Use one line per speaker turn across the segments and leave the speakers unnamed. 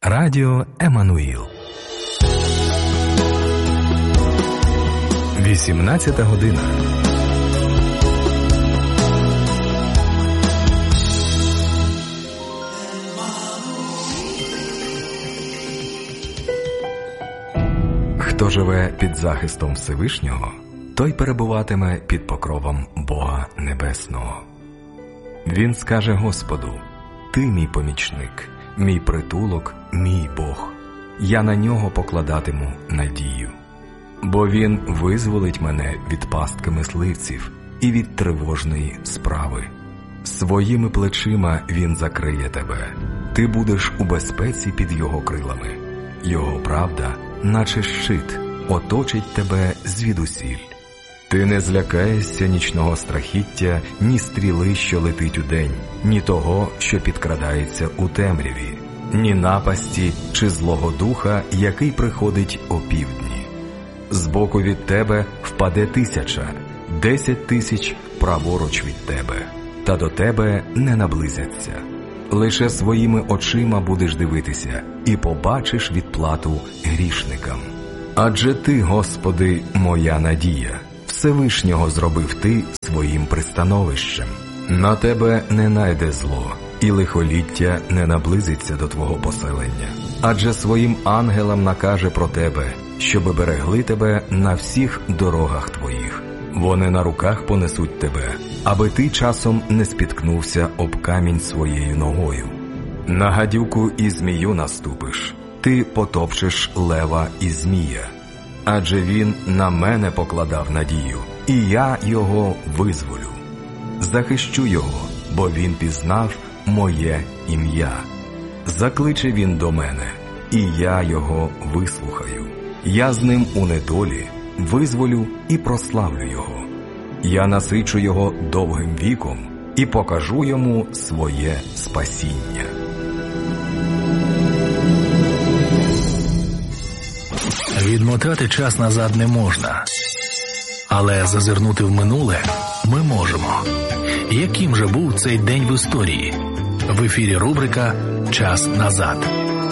Радіо Еммануїл. 18 година. Хто живе під захистом Всевишнього, той перебуватиме під покровом Бога Небесного. Він скаже Господу: «Ти мій помічник, мій притулок, мій Бог. Я на нього покладатиму надію. Бо він визволить мене від пастки мисливців і від тривожної справи. Своїми плечима він закриє тебе. Ти будеш у безпеці під його крилами. Його правда, наче щит, оточить тебе звідусіль. Ти не злякаєшся нічного страхіття, ні стріли, що летить удень, ні того, що підкрадається у темряві, ні напасті чи злого духа, який приходить опівдні. Збоку від тебе впаде 1000, 10 000 праворуч від тебе, та до тебе не наблизяться. Лише своїми очима будеш дивитися і побачиш відплату грішникам. Адже ти, Господи, моя надія. Всевишнього зробив ти своїм пристановищем. На тебе не найде зло, і лихоліття не наблизиться до твого поселення. Адже своїм ангелам накаже про тебе, щоби берегли тебе на всіх дорогах твоїх. Вони на руках понесуть тебе, аби ти часом не спіткнувся об камінь своєю ногою. На гадюку і змію наступиш, ти потопчеш лева і змія. Адже він на мене покладав надію, і я його визволю. Захищу його, бо він пізнав моє ім'я. Закличе він до мене, і я його вислухаю. Я з ним у недолі визволю і прославлю його. Я насичу його довгим віком і покажу йому своє спасіння.
Відмотати час назад не можна, але зазирнути в минуле ми можемо. Яким же був цей день в історії? В ефірі рубрика «Час назад».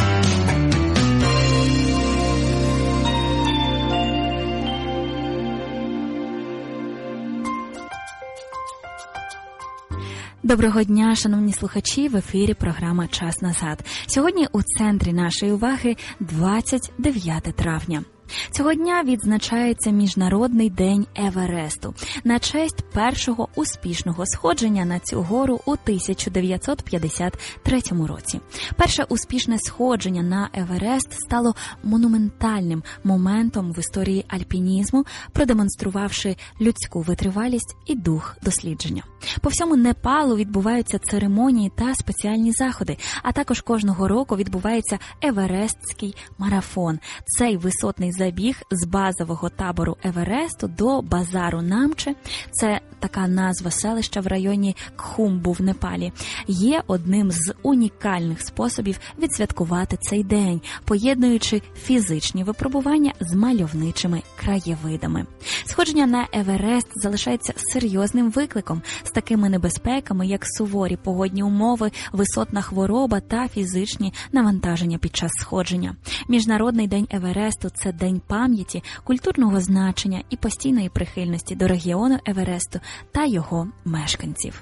Доброго дня, шановні слухачі, в ефірі програма «Час назад». Сьогодні у центрі нашої уваги 29 травня. Цього дня відзначається Міжнародний день Евересту на честь першого успішного сходження на цю гору у 1953 році. Перше успішне сходження на Еверест стало монументальним моментом в історії альпінізму, продемонструвавши людську витривалість і дух дослідження. По всьому Непалу відбуваються церемонії та спеціальні заходи, а також кожного року відбувається Еверестський марафон. Цей висотний забіг з базового табору Евересту до базару Намче, це така назва селища в районі Кхумбу в Непалі, є одним з унікальних способів відсвяткувати цей день, поєднуючи фізичні випробування з мальовничими краєвидами. Сходження на Еверест залишається серйозним викликом з такими небезпеками, як суворі погодні умови, висотна хвороба та фізичні навантаження під час сходження. Міжнародний день Евересту – це день пам'яті, культурного значення і постійної прихильності до регіону Евересту та його мешканців.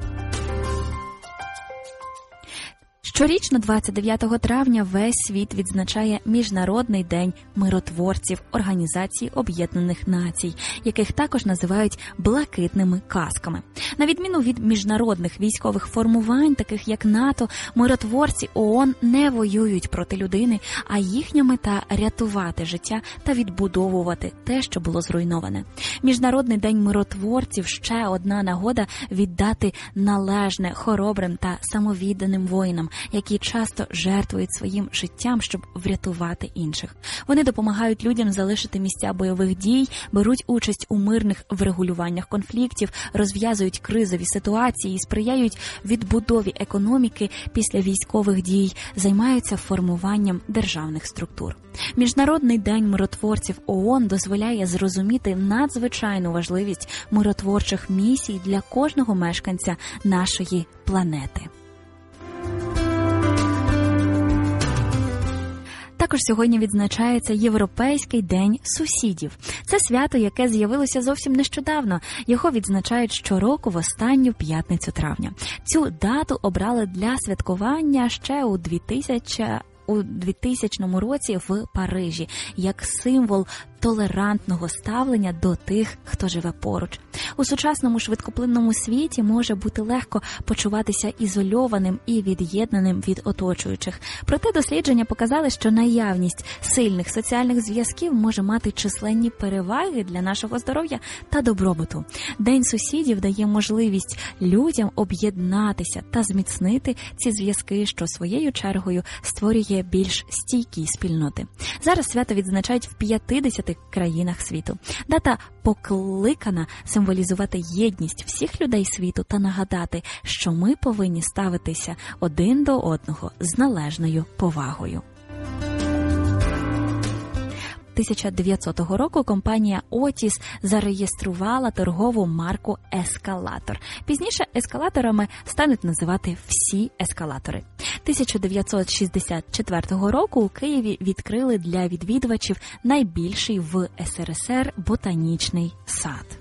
Щорічно 29 травня весь світ відзначає Міжнародний день миротворців Організації Об'єднаних Націй, яких також називають блакитними касками. На відміну від міжнародних військових формувань, таких як НАТО, миротворці ООН не воюють проти людини, а їхня мета – рятувати життя та відбудовувати те, що було зруйноване. Міжнародний день миротворців – ще одна нагода віддати належне хоробрим та самовідданим воїнам, які часто жертвують своїм життям, щоб врятувати інших. Вони допомагають людям залишити місця бойових дій, беруть участь у мирних врегулюваннях конфліктів, розв'язують кризові ситуації, сприяють відбудові економіки після військових дій, займаються формуванням державних структур. Міжнародний день миротворців ООН дозволяє зрозуміти надзвичайну важливість миротворчих місій для кожного мешканця нашої планети. Також сьогодні відзначається Європейський день сусідів. Це свято, яке з'явилося зовсім нещодавно. Його відзначають щороку в останню п'ятницю травня. Цю дату обрали для святкування ще у 2000 році в Парижі, як символ толерантного ставлення до тих, хто живе поруч. У сучасному швидкоплинному світі може бути легко почуватися ізольованим і від'єднаним від оточуючих. Проте дослідження показали, що наявність сильних соціальних зв'язків може мати численні переваги для нашого здоров'я та добробуту. День сусідів дає можливість людям об'єднатися та зміцнити ці зв'язки, що своєю чергою створює більш стійкі спільноти. Зараз свято відзначають в 50 країнах світу. Дата покликана символізувати єдність всіх людей світу та нагадати, що ми повинні ставитися один до одного з належною повагою. 1900 року компанія Otis зареєструвала торгову марку «Ескалатор». Пізніше ескалаторами стануть називати всі ескалатори. 1964 року у Києві відкрили для відвідувачів найбільший в СРСР ботанічний сад.